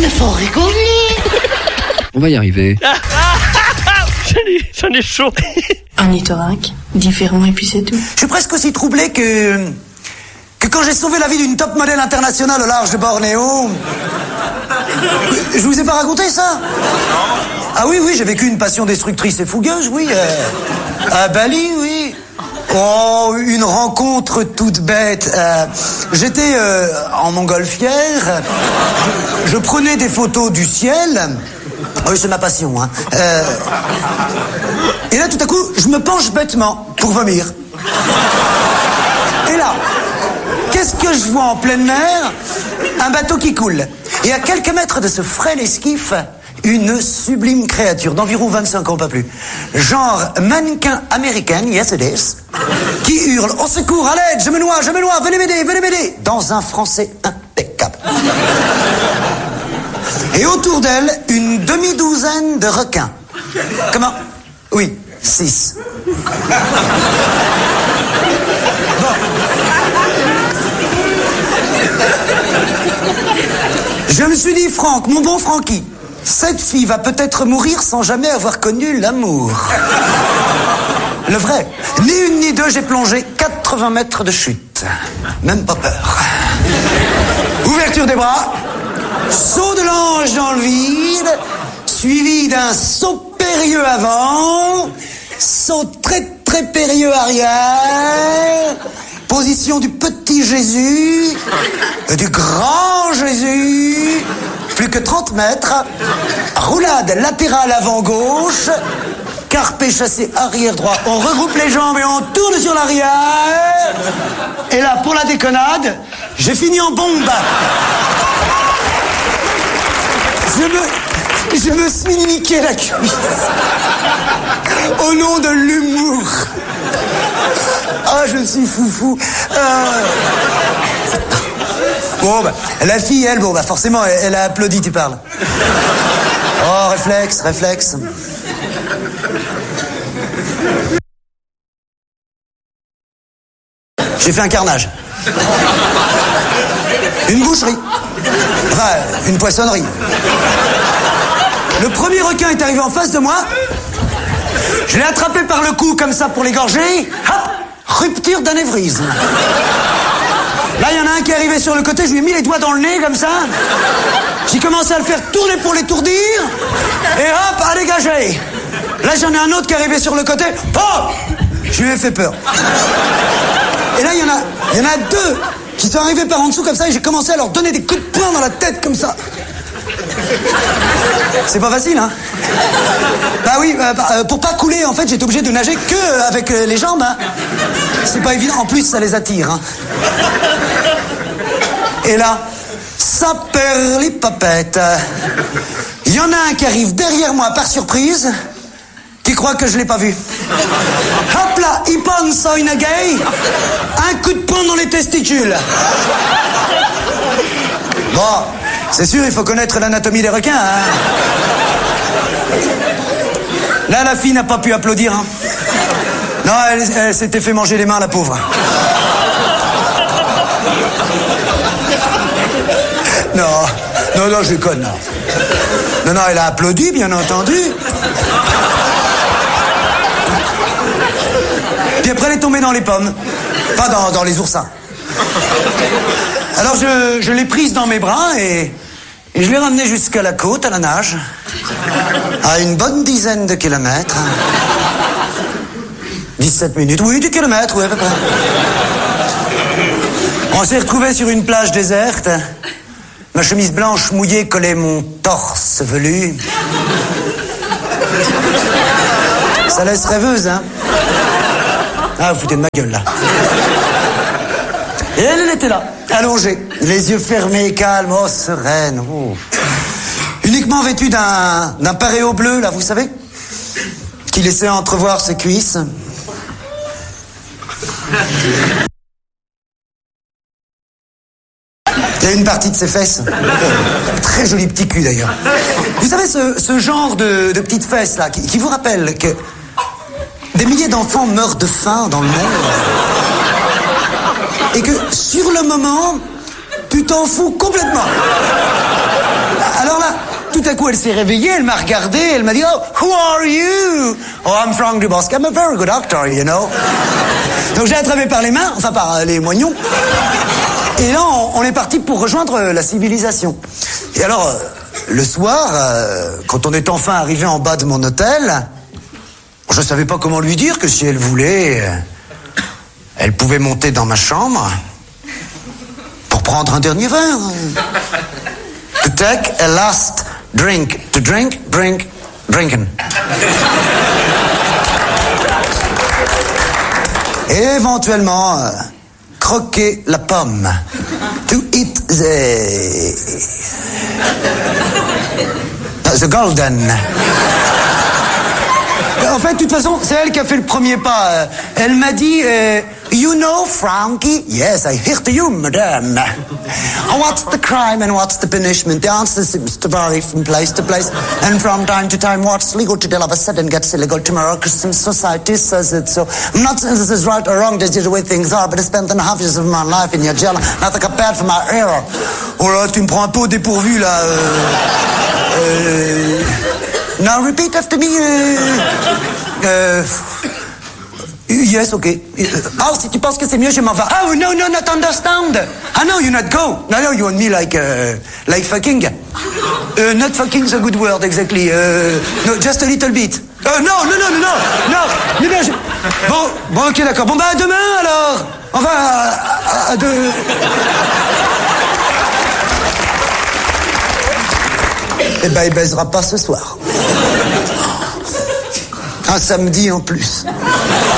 Mais faut rigoler. On va y arriver. J'en ai chaud. Un ornithorynque, différent et puis c'est tout. Je suis presque aussi troublé que quand j'ai sauvé la vie d'une top modèle internationale au large de Bornéo. Je vous ai pas raconté ça? Ah oui, j'ai vécu une passion destructrice et fougueuse, oui. À Bali, oui. Oh, une rencontre toute bête. J'étais en montgolfière. Je prenais des photos du ciel. Oui, c'est ma passion, hein. Et là, tout à coup, je me penche bêtement pour vomir. Et là, qu'est-ce que je vois en pleine mer? Un bateau qui coule. Et à quelques mètres de ce frêle esquif, une sublime créature d'environ 25 ans, pas plus. Genre mannequin américaine, yes it is, qui hurle « Au secours, à l'aide, je me noie, venez m'aider !» dans un français impeccable. Et autour d'elle, une demi-douzaine de requins. Comment? Oui, 6. Bon. Je me suis dit, Franck, mon bon Francky, cette fille va peut-être mourir sans jamais avoir connu l'amour. Le vrai. Ni une ni deux, j'ai plongé 80 mètres de chute. Même pas peur. Ouverture des bras. Saut de l'ange dans le vide, suivi d'un saut périlleux avant, saut très très périlleux arrière, position du petit Jésus, du grand Jésus, plus que 30 mètres, roulade latérale avant gauche, carpé chassé arrière droit, on regroupe les jambes et on tourne sur l'arrière, et là pour la déconnade, j'ai fini en bombe. Je me suis niqué la cuisse. Au nom de l'humour. Ah, je suis foufou. Bon, bah, la fille, elle, forcément, elle a applaudi, tu parles. Oh, réflexe. J'ai fait un carnage. Une boucherie. Enfin, une poissonnerie. Le premier requin est arrivé en face de moi. Je l'ai attrapé par le cou comme ça pour l'égorger. Hop, rupture d'anévrisme. Là, il y en a un qui est arrivé sur le côté. Je lui ai mis les doigts dans le nez comme ça. J'ai commencé à le faire tourner pour l'étourdir. Et hop, à dégager. Là, j'en ai un autre qui est arrivé sur le côté. Oh, je lui ai fait peur. Et là, il y en a deux qui sont arrivés par en dessous comme ça et j'ai commencé à leur donner des coups de poing dans la tête comme ça. C'est pas facile, hein? Bah oui, pour pas couler, en fait, j'étais obligé de nager que avec les jambes, hein. C'est pas évident, en plus, ça les attire, hein. Et là, ça perd les papettes. Il y en a un qui arrive derrière moi par surprise, qui croit que je l'ai pas vu. Hop là, il pense à une gay, un coup de poing dans les testicules. Bon, c'est sûr, il faut connaître l'anatomie des requins, hein. Là, la fille n'a pas pu applaudir, hein. Non, elle s'était fait manger les mains, la pauvre. Non, je déconne. Non, elle a applaudi, bien entendu. Puis après, elle est tombée dans les pommes. Enfin, dans les oursins. Alors, je l'ai prise dans mes bras et je l'ai ramenée jusqu'à la côte, à la nage. À une bonne dizaine de kilomètres. 17 minutes. Oui, 10 kilomètres, oui, à peu près. On s'est retrouvés sur une plage déserte. Ma chemise blanche mouillée collait mon torse velu. Ça laisse rêveuse, hein? Ah, vous foutez de ma gueule, là. Et elle était là, allongée, les yeux fermés, calme, oh, sereine. Oh. Uniquement vêtue d'un paréo bleu, là, vous savez, qui laissait entrevoir ses cuisses. Il y a une partie de ses fesses. Très joli petit cul, d'ailleurs. Vous savez, ce genre de petites fesses, là, qui vous rappelle que des milliers d'enfants meurent de faim dans le monde. Et que, sur le moment, tu t'en fous complètement. Alors tout à coup, elle s'est réveillée, elle m'a regardé, elle m'a dit, oh, who are you? Oh, I'm Franck Dubosc. I'm a very good actor, you know. Donc j'ai attrapé par les mains, enfin par les moignons. Et là, on est parti pour rejoindre la civilisation. Et alors, le soir, quand on est enfin arrivé en bas de mon hôtel, je savais pas comment lui dire que si elle voulait, elle pouvait monter dans ma chambre pour prendre un dernier verre. To take a last drink. To drink, drinking. Et éventuellement, croquer la pomme. To eat the golden. En fait, de toute façon, c'est elle qui a fait le premier pas. Elle m'a dit, you know, Frankie? Yes, I hear to you, madame. What's the crime and what's the punishment? The answer seems to vary from place to place. And from time to time, what's legal today all of a sudden gets illegal tomorrow because some society says it. So I'm not saying this is right or wrong, this is the way things are, but I spent 2.5 years of my life in your jail. Nothing compared for my error. Oh là, tu me prends un peu au dépourvu, là. Now repeat after me. Yes, okay. Oh, si tu penses que c'est mieux, je m'en vais. Oh, no, not understand. No, you not go. No, you want me like fucking. Not fucking's a good word, exactly. No, just a little bit. No. Mais bien, bon, ok, d'accord. Bon, bah, à demain, alors. Enfin, à deux... Eh ben, il baisera pas ce soir. Un samedi en plus.